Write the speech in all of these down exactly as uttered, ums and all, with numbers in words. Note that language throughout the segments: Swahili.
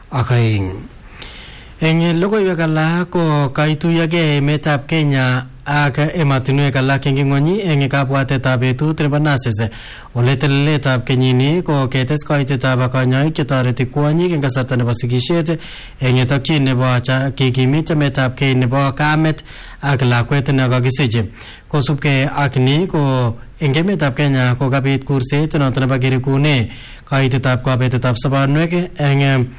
ak aeng. Eng logoiwek alak ko kaituyogei emetab Kenya ak ematinwek alak eng ng'ony eng kabwatetab betut nebo nasis ole teleletab kenyini ko ketes kaitetab kanyoik chetoreti kwonyik eng kasarta nebo sikisiet eng tokyin nebo kikimit chametab kei nebo kamet ak lakwet nekakisich. Kosubkei ak ni ko eng emetab Kenya ko kabit kurset noto nebo kerikune kaitetab kabetetab sobonwek eng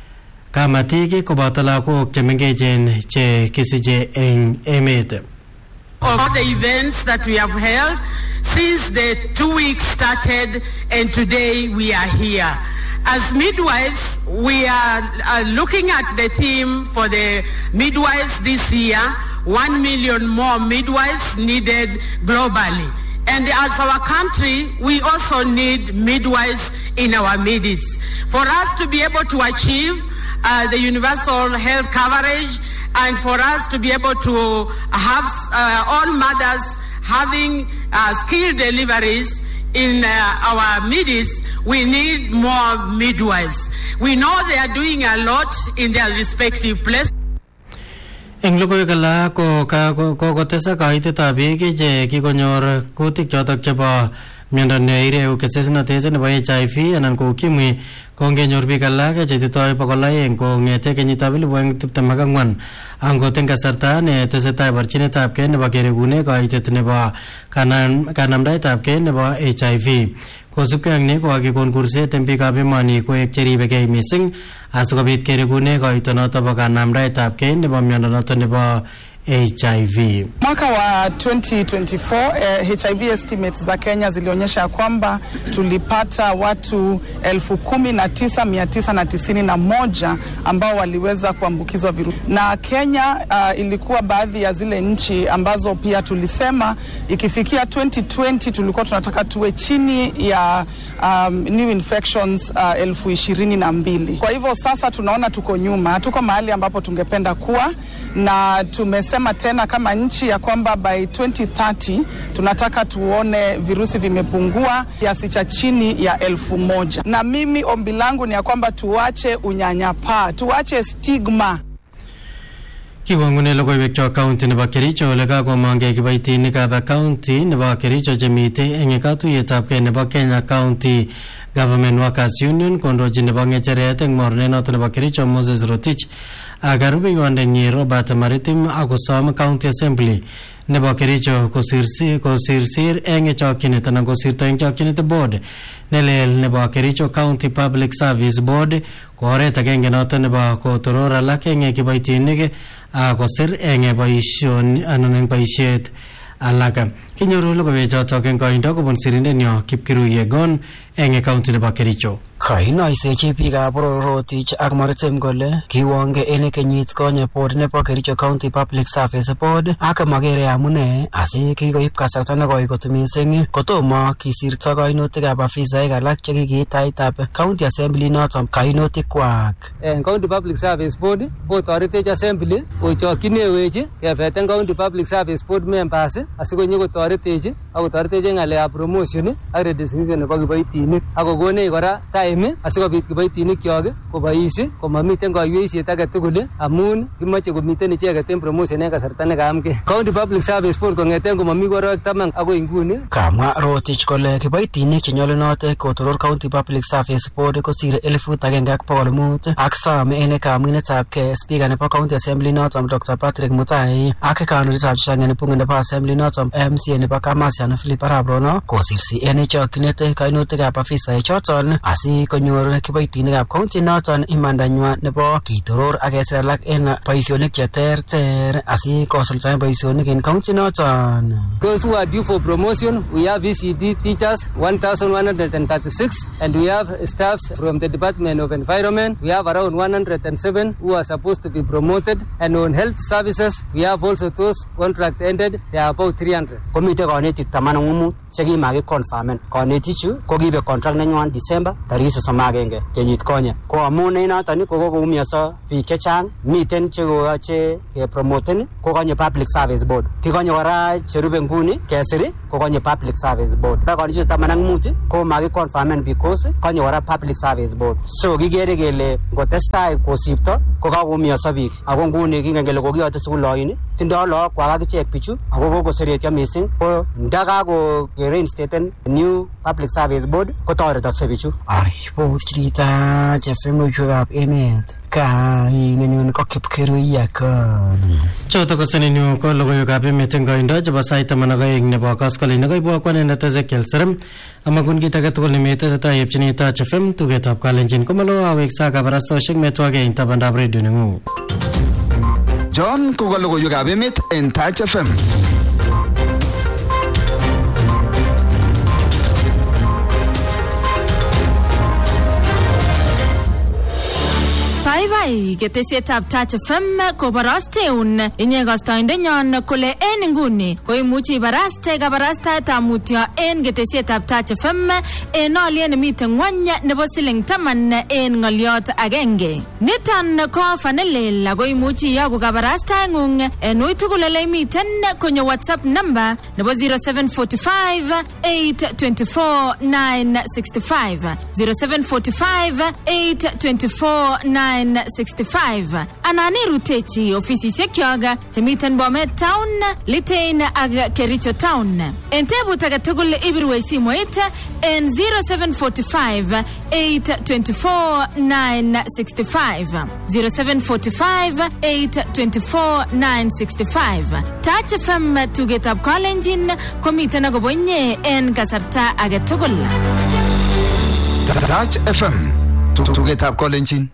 kamatik koboto lagok chemengechen che kisiche eng emet. Of the events that we have held since the two weeks started, and today we are here. As midwives, we are, are looking at the theme for the midwives this year, one million more midwives needed globally. And as our country, we also need midwives in our midst. For us to be able to achieve uh, the universal health coverage, and for us to be able to have uh, all mothers having uh, skilled deliveries in uh, our midst, we need more midwives. We know they are doing a lot in their respective places. Eng logoiwek alak ko kokotesak kaitetab biik che kikonyor kutik chotok chebo miondo neireu kesesnatet nebo H I V anan ko ukimwi kongenyor biik alak chetitoi bokol aeng kong'ete kenyitab elipu oeng tiptem ak ang'wan angot eng kasarta ne tesetai borchinetab kei nebo kerekune kaitet nebo kanamdaetab kei nebo H I V. Kosubkei ak ni ko kakikon kurset eng biikab emoni koek cheribegei mising asikobit kerekune kaitonoto bo kanamdaetab kei nebo miondo noto nebo H I V. Mwaka wa twenty twenty-four eh, H I V estimates za Kenya zilionyesha kwamba tulipata watu elfu kumi na tisa mia tisa na tisini na moja ambao waliweza kuambukizwa virusi. Na Kenya uh, ilikuwa baadhi ya zile nchi ambazo pia tulisema ikifikia twenty twenty tulikuwa tunataka tuwe chini ya um, new infections uh, elfu ishirini na mbili. Kwa hivyo sasa tunaona tuko nyuma, tuko mahali ambapo tungependa kuwa, na tumesema tena kama nchi ya kwamba by twenty thirty tunataka tuone virusi vimepungua kiasi cha chini ya elfu moja. Na mimi ombi langu ni ya kwamba tuache unyanyapaa, tuache stigma. Kiwangune logoiwek cho county nebo Kericho ole kakomongei kiboitinikab county nebo Kericho chemite eng katuiyetab kei nebo Kenya County Government Workers Union kondrochi nebo ng'echeret eng mornet noto nebo Kericho Moses Rotich ak rubeiwondenyi Robert Maritim akosom County Assembly nebo Kericho kosirsir kosirsir eng chokchinet anan kosirto eng chokchinet board nelel nebo Kericho County Public Service Board ko oret agenge noto nebo kotoror alak eng kiboitinik akosir eng boision anan eng boisiet alak. Kinyoru logoiwek chotok eng koindo kobun sirindenyo Kipkiruye Gon eng county nebo Kericho. Kainoisechi biikab Rotich ak Maritim kole kiwonge eng kenyit konye board nebo Kericho County Public Service Board ak magere amune asi kikoib kasarta nekoi kot mising kotomo kisirto kainutikab afisaek alak chekikiitaitab County Assembly noton kainutik kwak. En County Public Service Board kotoretech Assembly kochokchinewech kefeten County Public Service Board members asikonyo kotoretech ak kotoretech eng ng'alekab promotion ak redistribution nebo kiboitinik ak kokonech kora time asikobit kiboitinik kyok kobois komamiten kaiweisiet age tugul amun kimoche komiten icheket en promotion en kasarta nekayamgei. County Public Service Board kong'eten komami korowek taman akoi nguni. Kamwa Rotich kole kiboitinik chenyolunotin kotoror County Public Service Board kosire elfut agenge ak bokol mut ak some ene kamuinetab kei Speaker nebo County Assembly noton Doctor Patrick Mutai ak kandoindetab chechang nebo bunge nebo Assembly noton M C A nebo Kamasian Philip Arap Rono kosirsi ene chokchinet kainutikab afisaek choton asi konyor kiboitinikab county noton imandanywa nebo kitoror ak kesir alak en boisionik cheterter asi kosuldaen boisionik en county noton. Those who are due for promotion, we have V C D teachers one thousand one hundred thirty-six, and we have staffs from the Department of Environment. We have around one hundred seven who are supposed to be promoted, and on health services we have also those contract ended, they are about three hundred. Komite kanetik taman ak mut chekimaki confirmen konetichu kokibe contract nenywan December tarehe sosom ak agenge kenyit konye ko amun noton ko kokumiaso biik chechang miten chekoyoche kepromoten kokonye Public Service Board kikonye kora cherube nguni kesiri kokonye Public Service Board bakonichu taman ak mut ko maki confirmen because konye kora Public Service Board so kikere kele ngotestai kosipto ko kakumiaso biik ako nguni kingen kele kokiyote sukuloini tindo look kwa akichek bichu ako kokoseretyo missing ko ndakako reinstaten new Public Service Board kotoretokse bichu aribo chirita chefemo chugap emet ka inenyon ko kipkeruiyaka choto ko senenyo ko logoywekab emet eng koindo chebo sait taman ak aeng nebo koskoleny koibwa kwanindet Ezekiel Serem amakun kit age tugul nemetesetai yepchini Touch F M tugetab kalenjin komalo aweksa kabarastoshek metwage eng tabandab radio nengu John ko logoywekab emet eng Touch F M. Bye bye ketesietab Touch F M kobarasteun inye kastoindenyon kole en nguni koimuchi ibaraste kabarastaetab mutyo en ketesietab Touch F M en olyet nemiten ngwony nebo siling taman en ngoliot agenge. Niton ko fanelel koimuchi iyoku kabarastaengung en uitugul ole imiten konyo WhatsApp number nebo zero seven four five eight two four nine six five zero seven four five eight two four nine six five anani rutechi ofisisiek kyoga temiten Bomet Town, Litein ak Kericho Town. En tebut age tugul ibirwe simoit en zero seven four five eight two four nine six five zero seven four five eight two four nine six five. Touch F M tugetab kalenjin komiten agobonye en kasarta age tugul. Touch F M tugetab kalenjin.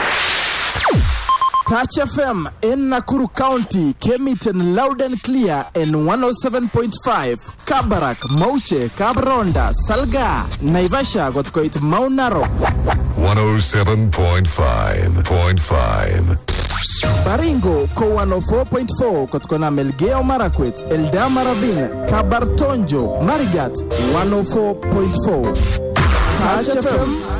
Touch F M in Nakuru County came it in loud and clear in one oh seven point five. Kabarak, Mauche, Kabronda, Salga, Naivasha got quite Mount Narok. one oh seven point five point five. Baringo ko one oh four point four kotkona Melgeo Marakwet, Eldama Ravine, Kabartonjo, Marigat one oh four point four. Touch F M